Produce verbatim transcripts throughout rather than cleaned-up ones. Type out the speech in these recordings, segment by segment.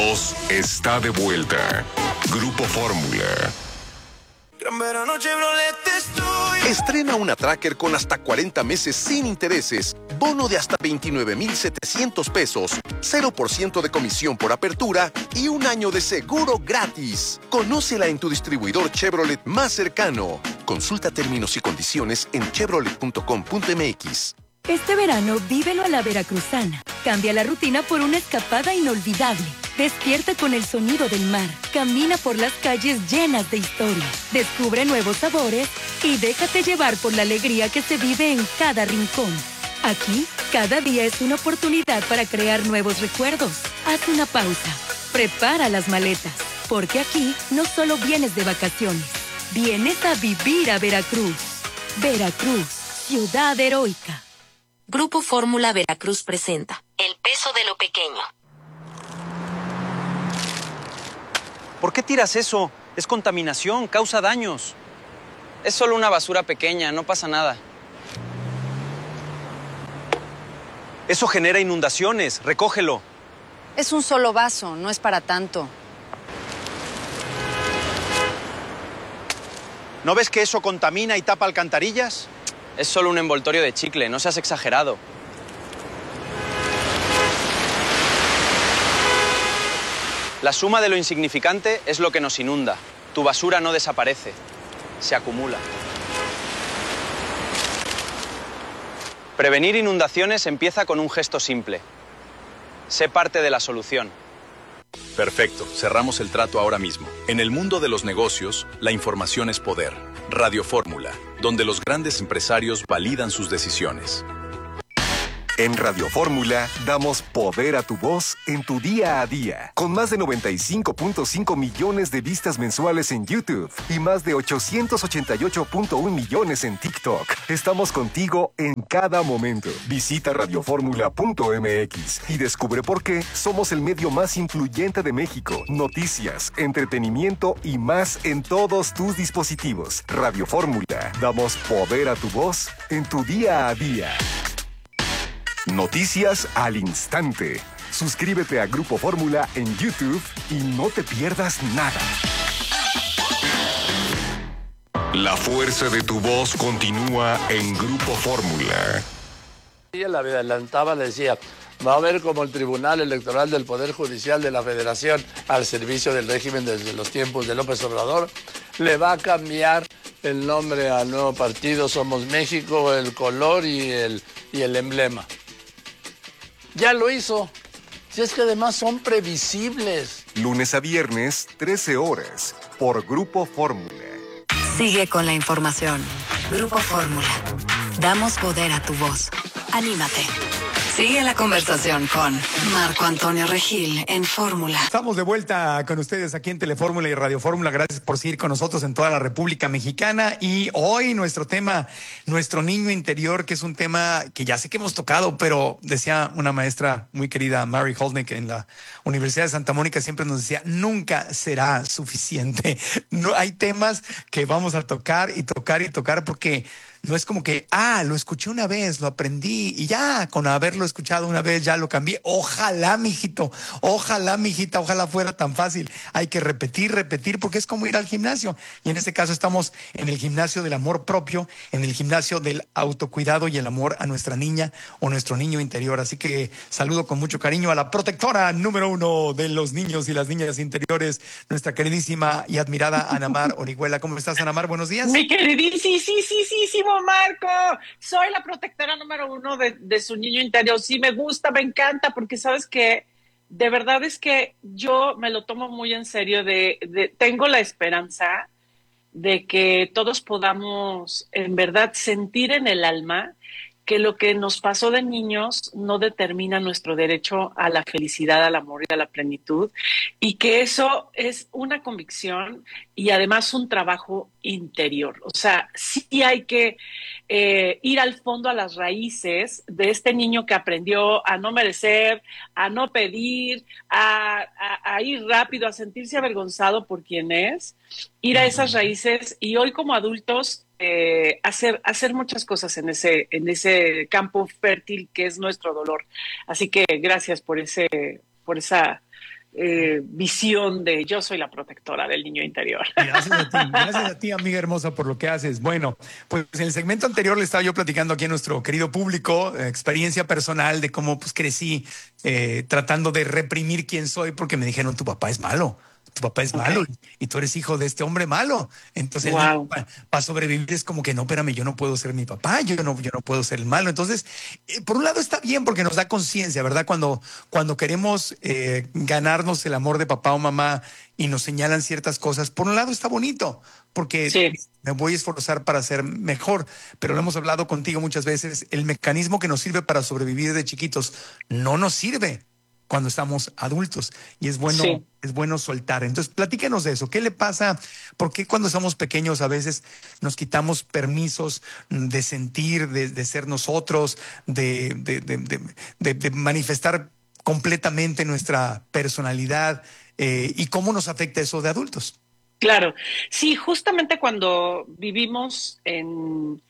Voz está de vuelta. Grupo Fórmula. Gran verano Chevrolet estoy. Estrena una Tracker con hasta cuarenta meses sin intereses, bono de hasta veintinueve mil setecientos pesos, cero por ciento de comisión por apertura y un año de seguro gratis. Conócela en tu distribuidor Chevrolet más cercano. Consulta términos y condiciones en chevrolet punto com punto m x. Este verano, vívelo a la veracruzana. Cambia la rutina por una escapada inolvidable. Despierta con el sonido del mar. Camina por las calles llenas de historia. Descubre nuevos sabores y déjate llevar por la alegría que se vive en cada rincón. Aquí, cada día es una oportunidad para crear nuevos recuerdos. Haz una pausa. Prepara las maletas. Porque aquí no solo vienes de vacaciones. Vienes a vivir a Veracruz. Veracruz, ciudad heroica. Grupo Fórmula Veracruz presenta El peso de lo pequeño. ¿Por qué tiras eso? Es contaminación, causa daños. Es solo una basura pequeña, no pasa nada. Eso genera inundaciones, recógelo. Es un solo vaso, no es para tanto. ¿No ves que eso contamina y tapa alcantarillas? Es solo un envoltorio de chicle, no seas exagerado. La suma de lo insignificante es lo que nos inunda. Tu basura no desaparece, se acumula. Prevenir inundaciones empieza con un gesto simple. Sé parte de la solución. Perfecto, cerramos el trato ahora mismo. En el mundo de los negocios, la información es poder. Radio Fórmula, donde los grandes empresarios validan sus decisiones. En Radio Fórmula damos poder a tu voz en tu día a día. Con más de noventa y cinco punto cinco millones de vistas mensuales en YouTube y más de ochocientos ochenta y ocho punto uno millones en TikTok. Estamos contigo en cada momento. Visita radio fórmula punto m x y descubre por qué somos el medio más influyente de México. Noticias, entretenimiento y más en todos tus dispositivos. Radio Fórmula. Damos poder a tu voz en tu día a día. Noticias al instante. Suscríbete a Grupo Fórmula en YouTube y no te pierdas nada. La fuerza de tu voz continúa en Grupo Fórmula. Ella la adelantaba, le decía, va a haber como el Tribunal Electoral del Poder Judicial de la Federación al servicio del régimen desde los tiempos de López Obrador. Le va a cambiar el nombre al nuevo partido Somos México, el color y el, y el emblema. Ya lo hizo. Si es que además son previsibles. Lunes a viernes, trece horas, por Grupo Fórmula. Sigue con la información. Grupo Fórmula. Damos poder a tu voz. Anímate. Sigue la conversación con Marco Antonio Regil en Fórmula. Estamos de vuelta con ustedes aquí en Telefórmula y Radio Fórmula. Gracias por seguir con nosotros en toda la República Mexicana. Y hoy nuestro tema, nuestro niño interior, que es un tema que ya sé que hemos tocado, pero decía una maestra muy querida, Mary Holnick, en la Universidad de Santa Mónica, siempre nos decía, nunca será suficiente. No, hay temas que vamos a tocar y tocar y tocar porque no es como que, ah, lo escuché una vez, lo aprendí y ya, con haberlo escuchado una vez ya lo cambié. Ojalá, mijito, ojalá, mijita, ojalá fuera tan fácil. Hay que repetir, repetir, porque es como ir al gimnasio. Y en este caso estamos en el gimnasio del amor propio, en el gimnasio del autocuidado y el amor a nuestra niña o nuestro niño interior. Así que saludo con mucho cariño a la protectora número uno de los niños y las niñas interiores, nuestra queridísima y admirada Ana Mar Orihuela. ¿Cómo estás, Ana Mar? Buenos días. Mi queridísimo Marco, soy la protectora número uno de, de su niño interior. Sí, me gusta, me encanta, porque sabes que de verdad es que yo me lo tomo muy en serio. De, de tengo la esperanza de que todos podamos en verdad sentir en el alma que lo que nos pasó de niños no determina nuestro derecho a la felicidad, al amor y a la plenitud, y que eso es una convicción y además un trabajo interior. O sea, sí hay que eh, ir al fondo, a las raíces de este niño que aprendió a no merecer, a no pedir, a, a, a ir rápido, a sentirse avergonzado por quien es, ir a esas raíces y hoy como adultos Eh, hacer, hacer muchas cosas en ese, en ese campo fértil que es nuestro dolor. Así que gracias por ese, por esa eh, visión de yo soy la protectora del niño interior. Gracias a ti, gracias a ti, amiga hermosa, por lo que haces. Bueno, pues en el segmento anterior le estaba yo platicando aquí a nuestro querido público, eh, experiencia personal de cómo pues crecí eh, tratando de reprimir quién soy porque me dijeron tu papá es malo. Tu papá es malo okay. y tú eres hijo de este hombre malo. Entonces, wow. para pa sobrevivir es como que no, espérame, yo no puedo ser mi papá, yo no, yo no puedo ser el malo. Entonces, eh, por un lado está bien porque nos da conciencia, ¿verdad? Cuando, cuando queremos eh, ganarnos el amor de papá o mamá y nos señalan ciertas cosas, por un lado está bonito porque sí. me voy a esforzar para ser mejor, pero lo hemos hablado contigo muchas veces, el mecanismo que nos sirve para sobrevivir de chiquitos no nos sirve cuando estamos adultos y es bueno, sí. es bueno soltar. Entonces, platícanos de eso. ¿Qué le pasa? ¿Por qué cuando somos pequeños a veces nos quitamos permisos de sentir, de, de ser nosotros, de, de, de, de, de, de manifestar completamente nuestra personalidad eh, y cómo nos afecta eso de adultos? Claro. Sí, justamente cuando vivimos en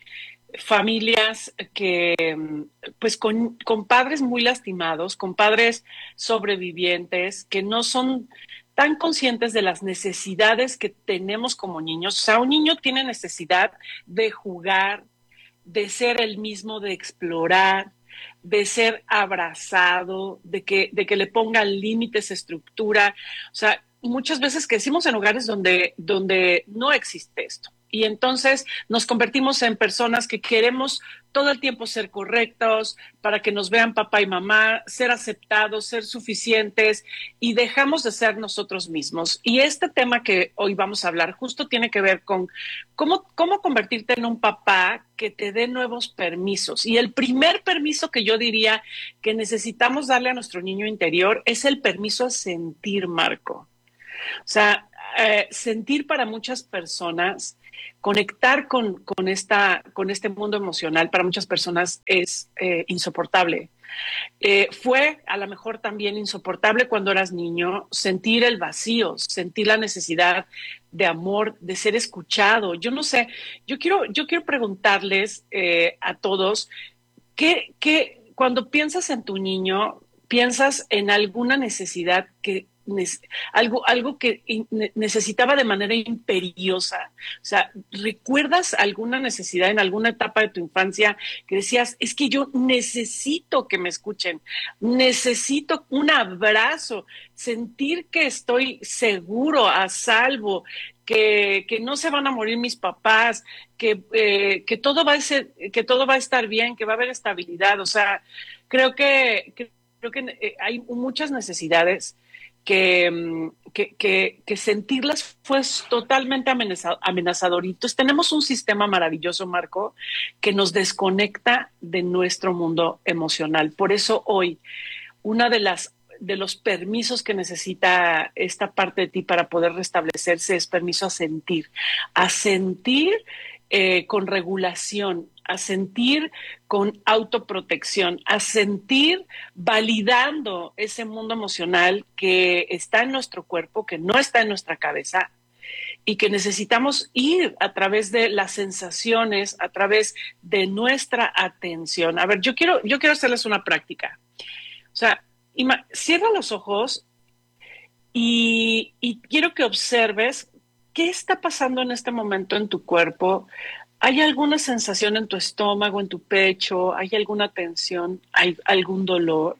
familias que, pues, con, con padres muy lastimados, con padres sobrevivientes, que no son tan conscientes de las necesidades que tenemos como niños. O sea, un niño tiene necesidad de jugar, de ser el mismo, de explorar, de ser abrazado, de que, de que le pongan límites, estructura. O sea, muchas veces crecimos en hogares donde, donde no existe esto. Y entonces nos convertimos en personas que queremos todo el tiempo ser correctos, para que nos vean papá y mamá, ser aceptados, ser suficientes, y dejamos de ser nosotros mismos. Y este tema que hoy vamos a hablar justo tiene que ver con cómo, cómo convertirte en un papá que te dé nuevos permisos. Y el primer permiso que yo diría que necesitamos darle a nuestro niño interior es el permiso a sentir, Marco. O sea, eh, sentir para muchas personas, conectar con, con, esta, con este mundo emocional para muchas personas es eh, insoportable. Eh, fue a lo mejor también insoportable cuando eras niño sentir el vacío, sentir la necesidad de amor, de ser escuchado. Yo no sé, yo quiero, yo quiero preguntarles eh, a todos, ¿qué, qué, cuando piensas en tu niño, piensas en alguna necesidad que Algo, algo que necesitaba de manera imperiosa? O sea, ¿recuerdas alguna necesidad en alguna etapa de tu infancia que decías, es que yo necesito que me escuchen, necesito un abrazo, sentir que estoy seguro, a salvo, que, que no se van a morir mis papás, que, eh, que, todo va a ser, que todo va a estar bien, que va a haber estabilidad? O sea, creo que, creo que hay muchas necesidades Que, que, que, que sentirlas fue totalmente amenazador. Entonces tenemos un sistema maravilloso, Marco, que nos desconecta de nuestro mundo emocional. Por eso hoy, una de las de los permisos que necesita esta parte de ti para poder restablecerse es permiso a sentir, a sentir eh, con regulación, a sentir con autoprotección, a sentir validando ese mundo emocional que está en nuestro cuerpo, que no está en nuestra cabeza, y que necesitamos ir a través de las sensaciones, a través de nuestra atención. A ver, yo quiero, yo quiero hacerles una práctica. O sea, ima- cierra los ojos y, y quiero que observes qué está pasando en este momento en tu cuerpo. ¿Hay alguna sensación en tu estómago, en tu pecho? ¿Hay alguna tensión? ¿Hay algún dolor?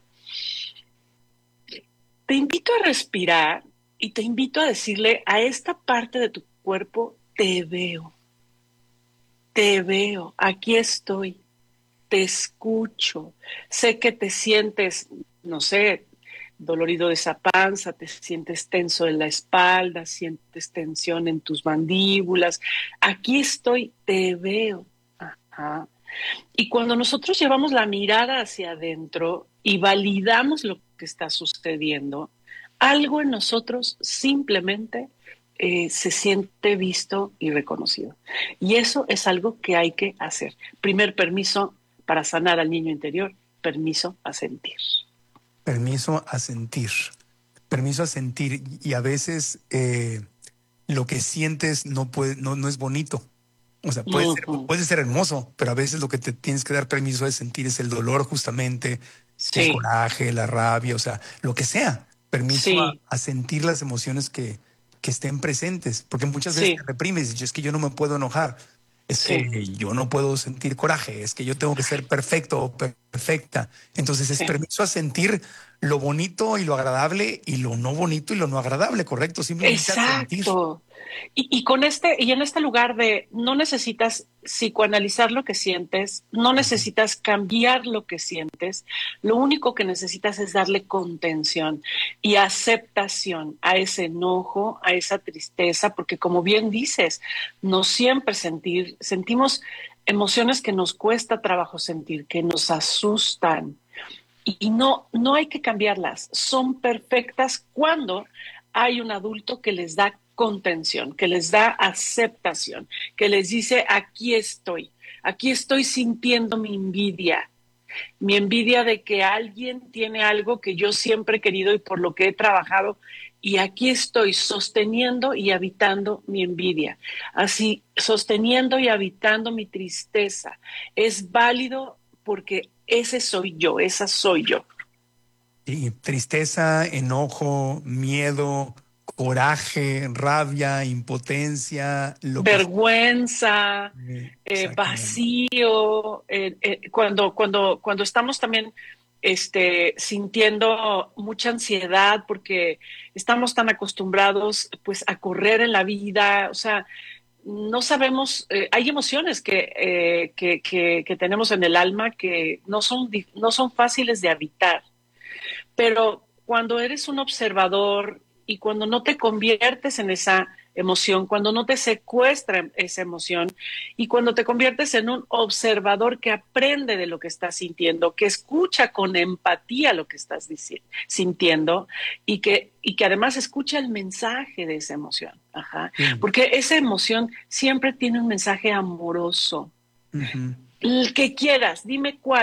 Te invito a respirar y te invito a decirle a esta parte de tu cuerpo, te veo, te veo, aquí estoy, te escucho. Sé que te sientes, no sé, dolorido de esa panza, te sientes tenso en la espalda, sientes tensión en tus mandíbulas. Aquí estoy, te veo. Ajá. Y cuando nosotros llevamos la mirada hacia adentro y validamos lo que está sucediendo, algo en nosotros simplemente eh, se siente visto y reconocido. Y eso es algo que hay que hacer. Primer permiso para sanar al niño interior, permiso a sentir. Permiso a sentir, permiso a sentir, y a veces eh, lo que sientes no puede, no, no es bonito. O sea, puede, uh-huh. ser, puede ser hermoso, pero a veces lo que te tienes que dar permiso de sentir es el dolor, justamente, sí. El coraje, la rabia, o sea, lo que sea. permiso Sí. a, a sentir las emociones que, que estén presentes, porque muchas veces Sí. te reprimes y dices, es que yo no me puedo enojar, es Sí. que yo no puedo sentir coraje, es que yo tengo que ser perfecto o perfecta. Entonces es Sí. permiso a sentir lo bonito y lo agradable y lo no bonito y lo no agradable, ¿correcto? Simplemente a sentir. Exacto. Y, y con este, y en este lugar de no necesitas psicoanalizar lo que sientes, no necesitas cambiar lo que sientes, lo único que necesitas es darle contención y aceptación a ese enojo, a esa tristeza, porque como bien dices, no siempre sentir, sentimos emociones que nos cuesta trabajo sentir, que nos asustan. Y no, no hay que cambiarlas, son perfectas cuando hay un adulto que les da contención, que les da aceptación, que les dice, aquí estoy, aquí estoy sintiendo mi envidia, mi envidia de que alguien tiene algo que yo siempre he querido y por lo que he trabajado, y aquí estoy sosteniendo y habitando mi envidia, así sosteniendo y habitando mi tristeza. Es válido porque ese soy yo, esa soy yo. Sí, tristeza, enojo, miedo, coraje, rabia, impotencia, lo vergüenza, que... eh, vacío, eh, eh, cuando, cuando, cuando estamos también este, sintiendo mucha ansiedad porque estamos tan acostumbrados pues a correr en la vida, o sea, no sabemos, eh, hay emociones que, eh, que, que, que tenemos en el alma que no son, no son fáciles de habitar, pero cuando eres un observador y cuando no te conviertes en esa emoción, cuando no te secuestra esa emoción y cuando te conviertes en un observador que aprende de lo que estás sintiendo, que escucha con empatía lo que estás diciendo, sintiendo y que, y que además escucha el mensaje de esa emoción. Ajá. Sí. Porque esa emoción siempre tiene un mensaje amoroso. Uh-huh. El que quieras, dime cuál.